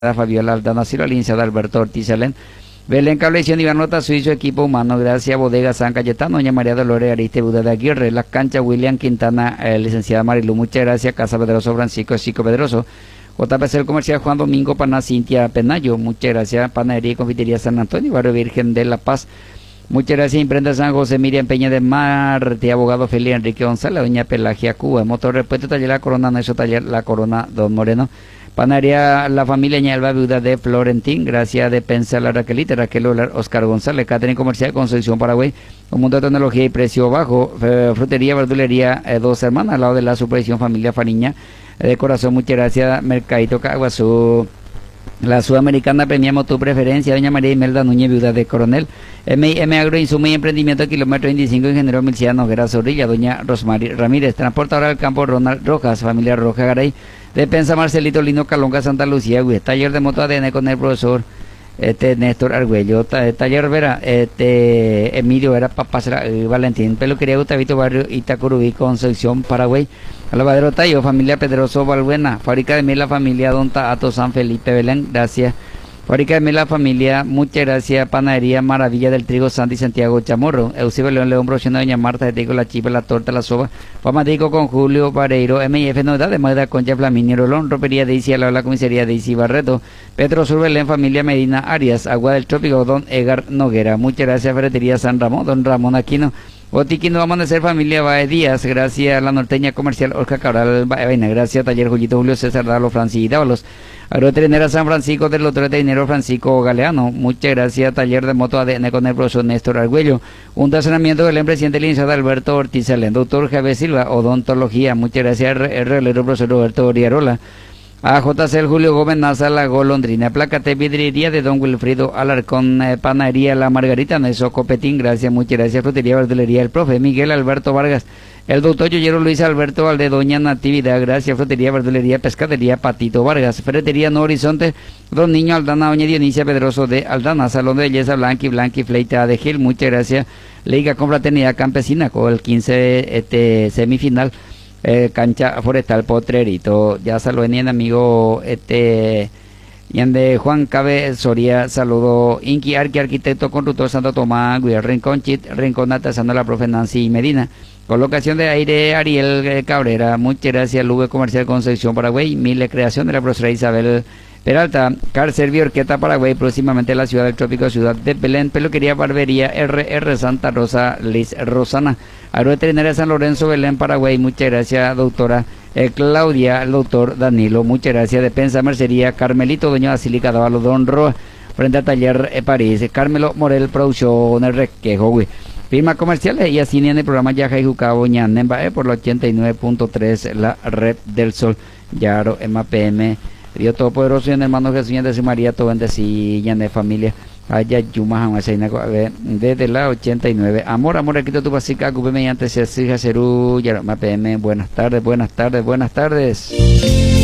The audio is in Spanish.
Fabiola Aldana Silva, licenciada Alberto Ortiz Alén, Belén Cablevisión, Iván Nota Suizo, equipo humano, gracias Bodega San Cayetano, doña María Dolores Ariste Buda de Aguirre, Las Canchas William Quintana, licenciada Marilu, muchas gracias, Casa Pedroso Francisco Chico Pedroso, JPC el Comercial Juan Domingo, Pana Cintia Penayo, muchas gracias, Panadería y Confitería San Antonio, Barrio Virgen de La Paz, muchas gracias, Imprenta San José, Miriam Peña de Marte, abogado Feliz Enrique González, doña Pelagia Cuba, Motor Repuesto, Taller La Corona, Neso Taller La Corona, Don Moreno, Panadería La Familia Ñalba, viuda de Florentín, gracias de Pensa La Raquelita, Raquel Olar, Oscar González, Catering Comercial Concepción Paraguay, un mundo de tecnología y precio bajo, frutería, verdulería, Dos Hermanas, al lado de la Supervisión Familia Fariña, de corazón, muchas gracias, Mercadito Caguazú, la Sudamericana, premiamos tu preferencia, doña María Imelda Núñez, viuda de Coronel, M Agro, Insumo y Emprendimiento, kilómetro 25, ingeniero Milciano Noguera Zorrilla, doña Rosmary Ramírez, transportadora del campo Ronald Rojas, familia Roja Garay, Despensa Marcelito Lino Calonga Santa Lucía, taller de moto ADN con el profesor Néstor Argüello, taller Vera, Emilio Vera, Papá Valentín, peluquería Gustavito Barrio Itacurubí, Concepción Paraguay, Lavadero Tayo, familia Pedroso Valbuena, fábrica de miel la familia Don Taato San Felipe Belén, gracias. Fábrica de miel la familia, muchas gracias. Panadería Maravilla del Trigo Santi Santiago Chamorro, Eusebio León León Brocheno, doña Marta de Trigo, la chipa, la torta, la soba, Pamatico con Julio Vareiro, MIF Novedad de Moeda Concha Flaminio Rolón, Ropería de Isi, la comisaría de Isi Barreto, Petro Sur Belén, familia Medina Arias, Agua del Trópico, don Edgar Noguera, muchas gracias. Ferretería San Ramón, don Ramón Aquino, Botiquín Amanecer, familia Bae Díaz, gracias. La Norteña Comercial Orca Cabral Baena, gracias. Taller Jullito Julio César Dalo Francis y Dávalos, Agroveterinera San Francisco del doctor veterinero Francisco Galeano, muchas gracias. Taller de moto ADN con el profesor Néstor Argüello, un estacionamiento del presidente licenciado Alberto Ortiz Alén, doctor Javier Silva, odontología, muchas gracias. Relero profesor Roberto Oriarola, AJC Julio Gómez Naza, La Golondrina, Placate Vidriería de don Wilfrido Alarcón, Panadería La Margarita, Neso Copetín, gracias, muchas gracias. Frutería Verdulería El Profe, Miguel Alberto Vargas, el doctor Yoyero Luis Alberto Valde, doña Natividad, gracias. Frutería Verdulería Pescadería Patito Vargas, Ferretería No Horizonte, don Niño Aldana, doña Dionisia Pedroso de Aldana, Salón de Belleza Blanqui Fleita de Gil, muchas gracias. Liga Confraternidad Campesina con el 15 semifinal, cancha forestal Potrerito, ya saluden amigo de Juan Cabe Soria, saludo Inqui Arqui, arquitecto constructor Santo Tomás, Guiar Rincón Chit, Rincón Natasando la profe Nancy Medina, colocación de aire Ariel Cabrera, muchas gracias. Lube Comercial Concepción Paraguay, Mille Creación de la profesora Isabel Peralta, Car Servio Orqueta Paraguay, próximamente la ciudad del trópico, ciudad de Belén, peluquería Barbería RR Santa Rosa, Liz Rosana, Agroveterinaria San Lorenzo Belén Paraguay, muchas gracias doctora Claudia, el doctor Danilo, muchas gracias. Despensa Mercería Carmelito, doña Basílica Dávalo, don Roa, frente al taller París, Carmelo Morel, producción el Requejo, güey. Firmas comerciales y así en el programa Yaja y Jucabo Ñanemba, por la 89.3, la red del sol, Yaro, MAPM, Dios Todopoderoso y en hermano Jesús y de María, todo bendecilla de familia, Haya Yuma Hamaseina, desde la 89. Amor, aquí tu pasica, cube mediante Cecilia Cerú, Yaro, MAPM, buenas tardes.